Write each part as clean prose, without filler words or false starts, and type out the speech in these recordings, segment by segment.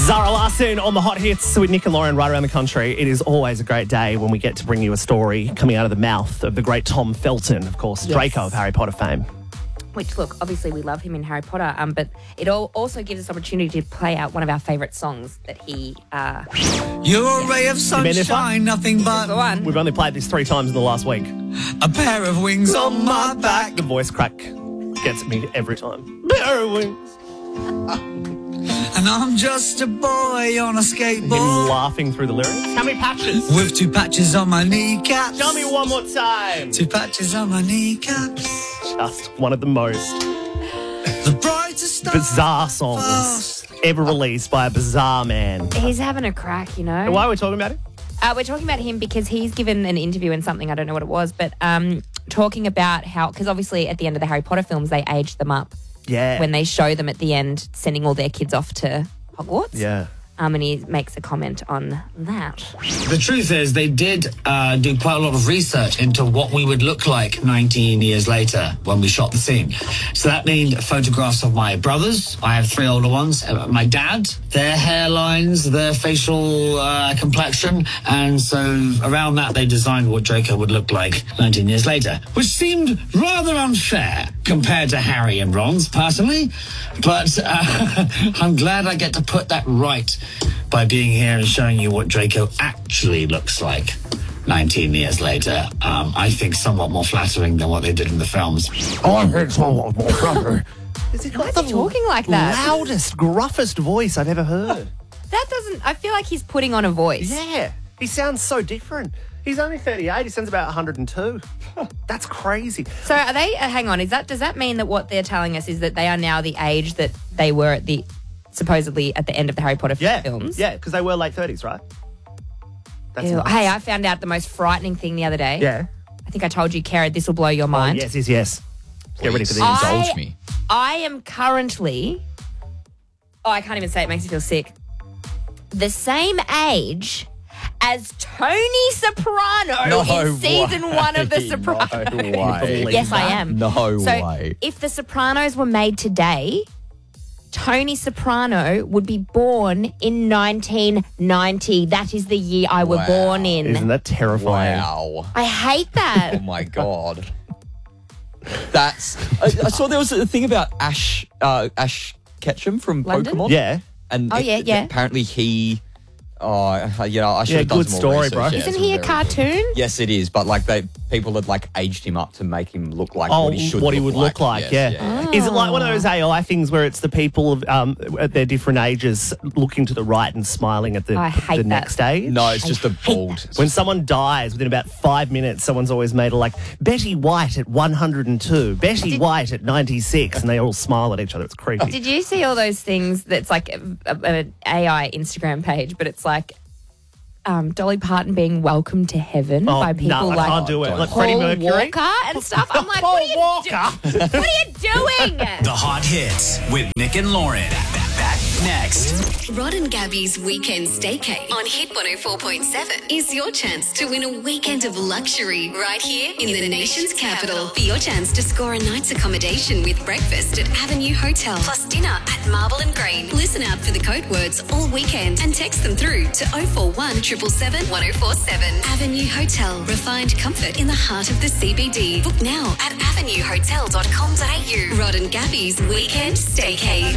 Zara Larsson on the Hot Hits with Nick and Lauren right around the country. It is always a great day when we get to bring you a story coming out of the mouth of the great Tom Felton, of course, Yes. Draco of Harry Potter fame. Which, look, obviously we love him in Harry Potter, but it also gives us opportunity to play out one of our favourite songs that he... You're a ray of been there, sunshine, nothing but the one. We've only played this 3 times in the last week. a pair of wings on my back. The voice crack gets me every time. Pair of wings. And I'm just a boy on a Him skateboard laughing through the lyrics. How many patches? with 2 patches on my kneecaps. Tell me one more time. 2 patches on my kneecaps. Just one of the most The brightest star bizarre songs ever released by a bizarre man. He's having a crack, you know. Why are we talking about it? We're talking about him because he's given an interview in something, I don't know what it was, but talking about how, because obviously at the end of the Harry Potter films, they aged them up Yeah. when they show them at the end, sending all their kids off to Hogwarts. Yeah. And he makes a comment on that. The truth is, they did do quite a lot of research into what we would look like 19 years later when we shot the scene. So that meant photographs of my brothers. I have 3 older ones. My dad, their hairlines, their facial complexion. And so around that, they designed what Draco would look like 19 years later, which seemed rather unfair compared to Harry and Ron's, personally. But I'm glad I get to put that right by being here and showing you what Draco actually looks like 19 years later. I think somewhat more flattering than what they did in the films. I heard somewhat more flutter. Is he got Why is he talking like that? loudest, gruffest voice I've ever heard? That doesn't... I feel like he's putting on a voice. Yeah. He sounds so different. He's only 38. He sounds about 102. That's crazy. So are they... hang on. Does that mean that what they're telling us is that they are now the age that they were at the... supposedly at the end of the Harry Potter films? Yeah, because they were late 30s, right? That's Ew. nice. Hey, I found out the most frightening thing the other day. Yeah. I think I told you, Kara, this will blow your Oh, mind. yes. Get ready for this. Indulge me. I am currently... Oh, I can't even say it. Makes me feel sick. The same age as Tony Soprano in season 1 of The Sopranos. No way. Yes, I am. No So way. if The Sopranos were made today, Tony Soprano would be born in 1990. That is the year I was Wow. born in. Isn't that terrifying? Wow. I hate that. Oh my God. That's. I saw there was a thing about Ash Ketchum from London? Pokemon. Yeah. And Oh, yeah. apparently he. Oh, I should have Yeah, done good some more story, research. bro. Yeah, Isn't some he a very- cartoon? Yes, it is. But like people had like aged him up to make him look like Oh, what he should. what he would look like, Yes, yeah. Is it like one of those AI things where it's the people of, at their different ages looking to the right and smiling at the, I hate the that. next age? No, it's just a hate bald. When someone dies, within about 5 minutes, someone's always made a like, Betty White at 102, Betty White at 96, and they all smile at each other. It's creepy. Did you see all those things that's like an AI Instagram page, but it's like Dolly Parton being welcomed to heaven by people no, like I can't do it. Like Paul Freddie Mercury. Walker and stuff. I'm like, Paul what are you Walker. what are you doing? The Hot Hits with Nick and Lauren. Back next. Rod and Gabby's Weekend Staycay on Hit 104.7 is your chance to win a weekend of luxury right here in the nation's capital. For your chance to score a night's accommodation with breakfast at Avenue Hotel plus dinner at Marble and Green. Listen out for the code words all weekend and text them through to 041 777 1047. Avenue Hotel. Refined comfort in the heart of the CBD. Book now at avenuehotel.com.au. Rod and Gabby's Weekend Staycay.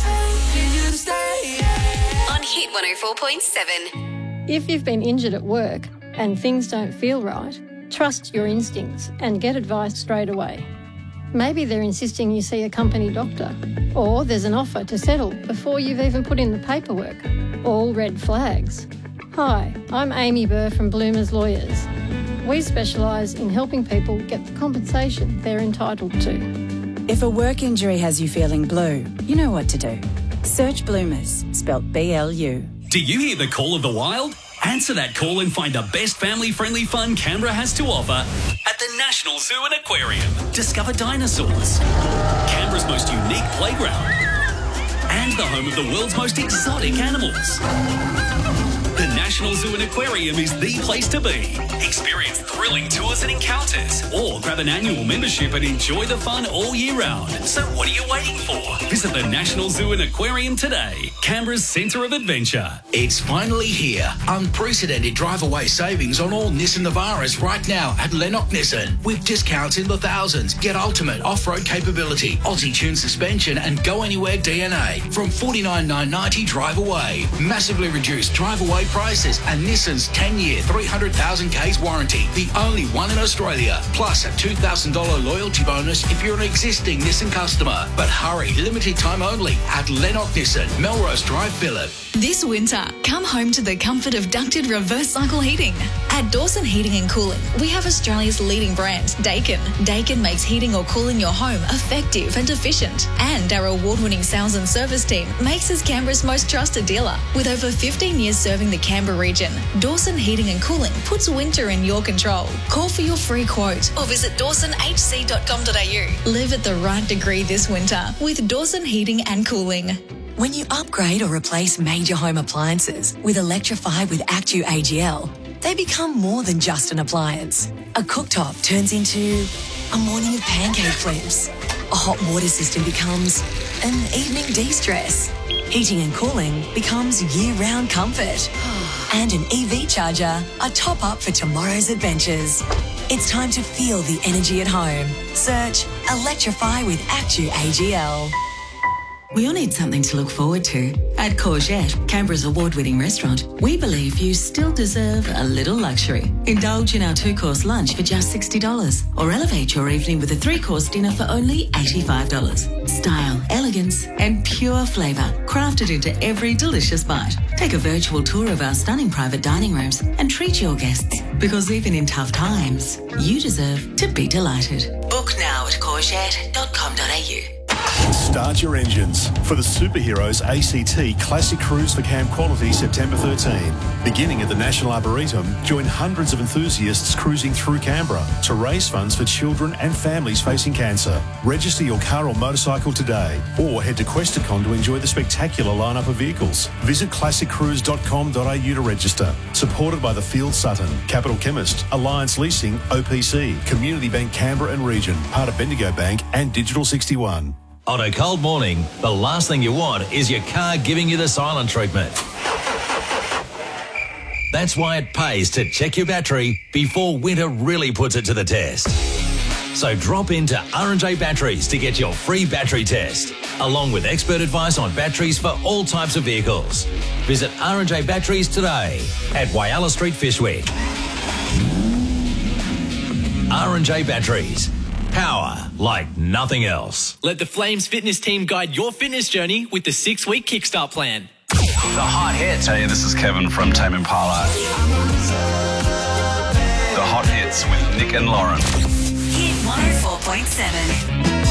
On Hit 104.7. If you've been injured at work and things don't feel right, trust your instincts and get advice straight away. Maybe they're insisting you see a company doctor, or there's an offer to settle before you've even put in the paperwork. All red flags. Hi, I'm Amy Burr from Bloomers Lawyers. We specialise in helping people get the compensation they're entitled to. If a work injury has you feeling blue, you know what to do. Search Bloomers, spelt BLU. Do you hear the call of the wild? Answer that call and find the best family-friendly fun Canberra has to offer at the National Zoo and Aquarium. Discover dinosaurs, Canberra's most unique playground, and the home of the world's most exotic animals. The National Zoo and Aquarium is the place to be. Experience thrilling tours and encounters, or grab an annual membership and enjoy the fun all year round. So what are you waiting for? Visit the National Zoo and Aquarium today. Canberra's centre of adventure. It's finally here. Unprecedented drive-away savings on all Nissan Navaras right now at Lennox Nissan. With discounts in the thousands. Get ultimate off-road capability, Aussie-tuned suspension and go anywhere DNA from $49,990 drive away. Massively reduced drive-away prices and Nissan's 10-year 300,000 Ks warranty. The only one in Australia. Plus a $2,000 loyalty bonus if you're an existing Nissan customer. But hurry, limited time only at Lennox Nissan, Melrose Drive, Phillip. This winter, come home to the comfort of ducted reverse cycle heating. At Dawson Heating and Cooling, we have Australia's leading brand, Daikin. Daikin makes heating or cooling your home effective and efficient. And our award-winning sales and service team makes us Canberra's most trusted dealer. With over 15 years serving the Canberra region, Dawson Heating and Cooling puts winter in your control. Call for your free quote or visit dawsonhc.com.au. Live at the right degree this winter with Dawson Heating and Cooling. When you upgrade or replace major home appliances with Electrify with Actu AGL, they become more than just an appliance. A cooktop turns into a morning of pancake flips. A hot water system becomes an evening de-stress. Heating and cooling becomes year-round comfort. And an EV charger, a top-up for tomorrow's adventures. It's time to feel the energy at home. Search Electrify with Actu AGL. We all need something to look forward to. At Courgette, Canberra's award-winning restaurant, we believe you still deserve a little luxury. Indulge in our 2-course lunch for just $60 or elevate your evening with a 3-course dinner for only $85. Style, elegance and pure flavour crafted into every delicious bite. Take a virtual tour of our stunning private dining rooms and treat your guests, because even in tough times, you deserve to be delighted. Book now at courgette.com.au. Start your engines for the Superheroes ACT Classic Cruise for Camp Quality September 13. Beginning at the National Arboretum, join hundreds of enthusiasts cruising through Canberra to raise funds for children and families facing cancer. Register your car or motorcycle today or head to Questacon to enjoy the spectacular lineup of vehicles. Visit classiccruise.com.au to register. Supported by the Field Sutton, Capital Chemist, Alliance Leasing, OPC, Community Bank Canberra and Region, part of Bendigo Bank and Digital 61. On a cold morning, the last thing you want is your car giving you the silent treatment. That's why it pays to check your battery before winter really puts it to the test. So drop into R&J Batteries to get your free battery test, along with expert advice on batteries for all types of vehicles. Visit R&J Batteries today at Whyalla Street, Fyshwick. R&J Batteries. Power like nothing else. Let the Flames fitness team guide your fitness journey with the 6-week Kickstart plan. The hot hits. Hey, this is Kevin from Tame Impala. The hot hits with Nick and Lauren. Hit 104.7.